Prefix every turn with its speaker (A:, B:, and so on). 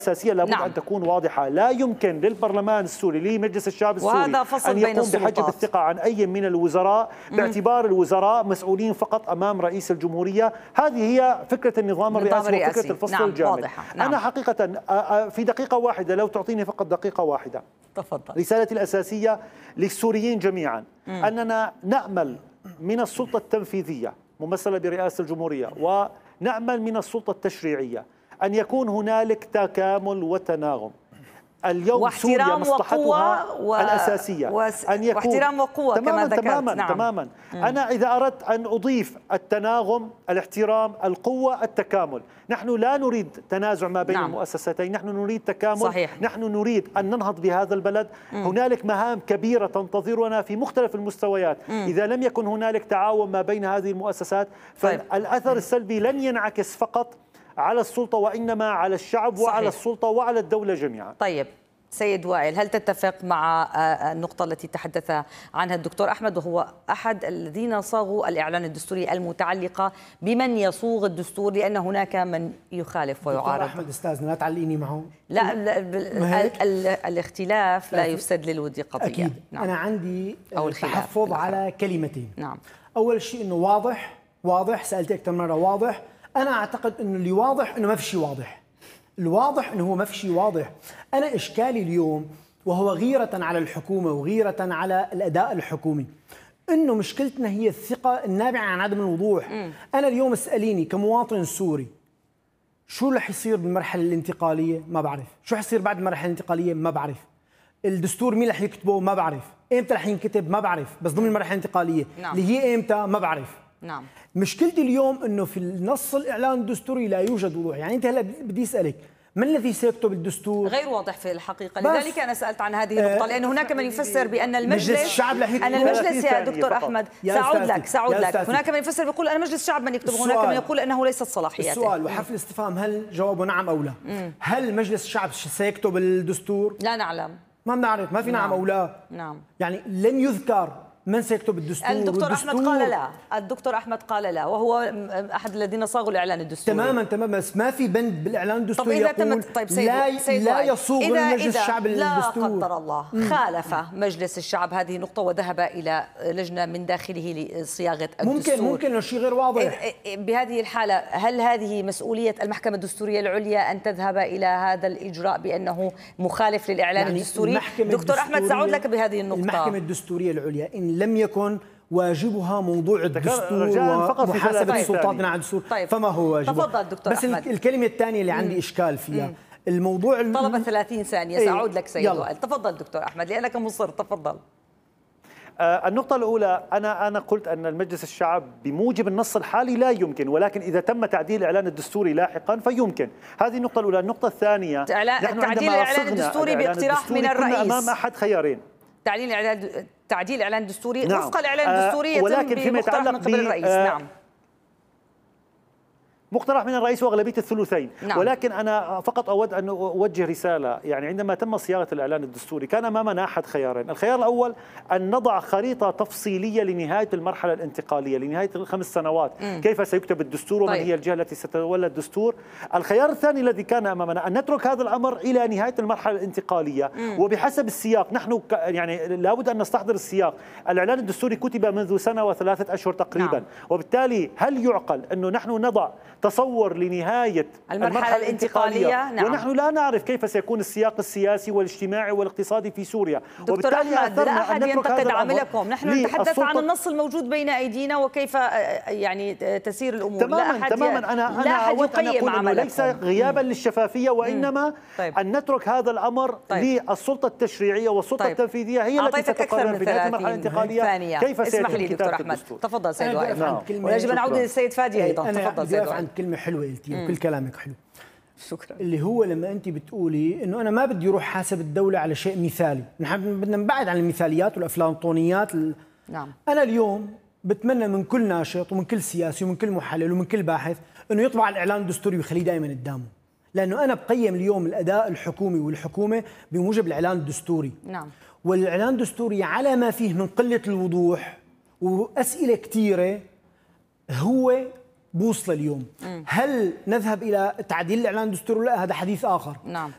A: أساسية لابد أن تكون واضحة. لا يمكن للبرلمان السوري لمجلس الشعب السوري أن يقوم بحجب الثقة عن أي من الوزراء باعتبار الوزراء مسؤولين فقط أمام رئيس الجمهورية. هذه هي فكرة النظام الرئاسي وفكرة الفصل الجامد. أنا حقيقة في دقيقة واحدة، لو تعطيني فقط دقيقة واحدة،
B: تفضل.
A: رسالتي الأساسية للسوريين جميعا أننا نأمل من السلطة التنفيذية ممثلة برئاسة الجمهورية ونأمل من السلطة التشريعية أن يكون هنالك تكامل وتناغم. اليوم سوريا مصلحتها الأساسية
B: أن يكون واحترام وقوة كما ذكرت.
A: تماما. أنا إذا أردت أن أضيف التناغم، الاحترام، القوة، التكامل. نحن لا نريد تنازع ما بين المؤسستين، نحن نريد تكامل.
B: صحيح.
A: نحن نريد أن ننهض بهذا البلد. هنالك مهام كبيرة تنتظرنا في مختلف المستويات. إذا لم يكن هنالك تعاون ما بين هذه المؤسسات فالأثر السلبي لن ينعكس فقط على السلطة وإنما على الشعب. صحيح. وعلى السلطة وعلى الدولة جميعا.
B: طيب سيد وائل، هل تتفق مع النقطة التي تحدث عنها الدكتور أحمد وهو أحد الذين صاغوا الإعلان الدستوري المتعلقة بمن يصوغ الدستور، لأن هناك من يخالف ويعارض؟
C: دكتور أحمد أستاذنا لا تعلقيني معه.
B: لا الاختلاف لا يفسد للود قضية.
C: أكيد. أنا عندي تحفظ على كلمتين. أول شيء إنه واضح سألت أكثر مرة واضح. أنا أعتقد إنه اللي واضح إنه ما في شيء واضح. الواضح إنه هو ما في شيء واضح. أنا إشكالي اليوم وهو غيرة على الحكومة وغيرة على الأداء الحكومي، إنه مشكلتنا هي الثقة النابعة عن عدم الوضوح. أنا اليوم اسأليني كمواطن سوري شو رح يصير بالمرحلة الانتقالية؟ ما بعرف. شو رح يصير بعد المرحلة الانتقالية؟ ما بعرف. الدستور مين رح يكتبه؟ ما بعرف. إمتى رح ينكتب؟ ما بعرف. بس ضمن المرحلة الانتقالية اللي هي إمتى؟ ما بعرف. مشكلتي اليوم انه في النص الاعلان الدستوري لا يوجد وضوح. يعني انت هلا بدي اسالك من الذي سيكتب الدستور؟
B: غير واضح في الحقيقه، لذلك انا سالت عن هذه النقطه، لان هناك من يفسر بان المجلس يا دكتور احمد سأعود لك هناك من يفسر بيقول انا مجلس الشعب من يكتب، هناك من يقول انه ليست صلاحياته.
C: السؤال وحرف الاستفهام هل جوابه نعم او لا؟ هل مجلس الشعب سيكتب الدستور؟
B: لا نعلم.
C: ما بنعرف، ما في نعم او لا. يعني لم يذكر من سيكتب الدستور.
B: الدكتور أحمد قال لا، الدكتور أحمد قال لا، وهو أحد الذين صاغوا الإعلان الدستوري.
C: تماما بس ما في بند بالإعلان الدستوري يقول لا يصوغ مجلس الشعب الدستور.
B: لا قدر الله خالف مجلس الشعب هذه النقطة وذهب إلى لجنة من داخله لصياغة الدستور.
C: ممكن شيء غير واضح.
B: بهذه الحالة هل هذه مسؤولية المحكمة الدستورية العليا أن تذهب إلى هذا الإجراء بأنه مخالف للإعلان الدستوري؟ دكتور أحمد سأعود لك بهذه النقطة.
C: المحكمة الدستورية العليا إن لم يكن واجبها موضوع الدستور ومحاسبة السلطات على الدستور فما هو واجبها؟
B: تفضل دكتور
C: بس
B: أحمد.
C: الكلمة الثانية اللي عندي إشكال فيها الموضوع
B: طلب 30 ثانية. سأعود لك سيد وائل. تفضل دكتور أحمد لأنك مصر. تفضل.
A: النقطة الأولى أنا قلت أن المجلس الشعب بموجب النص الحالي لا يمكن، ولكن إذا تم تعديل الإعلان الدستوري لاحقا فيمكن. هذه النقطة الأولى. النقطة الثانية
B: تعديل الإعلان الدستوري باقتراح من الرئيس.
A: أمام أحد خيارين.
B: تعديل الإعلان الدستوري وفق الإعلان الدستوري يتم
A: ولكن فيما
B: بمقترح من قبل الرئيس.
A: مقترح من الرئيس وأغلبية الثلثين. ولكن أنا فقط أود أن أوجه رسالة. يعني عندما تم صياغة الإعلان الدستوري كان أمامنا أحد خيارين. الخيار الأول أن نضع خريطة تفصيلية لنهاية المرحلة الانتقالية، لنهاية ال5 سنوات، كيف سيكتب الدستور ومن هي الجهة التي ستتولى الدستور. الخيار الثاني الذي كان أمامنا أن نترك هذا الأمر إلى نهاية المرحلة الانتقالية وبحسب السياق. نحن يعني لابد أن نستحضر السياق. الإعلان الدستوري كتب منذ سنة و3 أشهر تقريبا. وبالتالي هل يعقل أنه نحن نضع تصور لنهاية المرحلة الانتقالية ونحن لا نعرف كيف سيكون السياق السياسي والاجتماعي والاقتصادي في سوريا؟
B: دكتور أحمد لا أحد ينتقد عملكم، نحن نتحدث عن النص الموجود بين أيدينا وكيف يعني تسير الأمور.
A: تماما أنا أود أن أقول أنه ليس غيابا للشفافية وإنما أن نترك هذا الأمر للسلطة التشريعية والسلطة التنفيذية هي التي ستقرر في نهاية المرحلة الانتقالية كيف
B: اسمح لي دكتور أحمد. تفضل سيد وائل. ويجب أن نعود للسيد فادي أيضا. تفضل سيد وائل.
C: كلمة حلوة قلتيها وكل كلامك حلو.
B: شكرا.
C: اللي هو لما أنت بتقولي إنه أنا ما بدي أروح حاسب الدولة على شيء مثالي، نحن بدنا نبعد عن المثاليات والأفلاطونيات. أنا اليوم بتمنى من كل ناشط ومن كل سياسي ومن كل محلل ومن كل باحث إنه يطبع الإعلان الدستوري ويخليه دائما قدامه، لأنه أنا بقيم اليوم الأداء الحكومي والحكومة بموجب الإعلان الدستوري. والإعلان الدستوري على ما فيه من قلة الوضوح وأسئلة كثيرة هو بوصلة اليوم. هل نذهب إلى تعديل الإعلان الدستوري ولا هذا حديث آخر.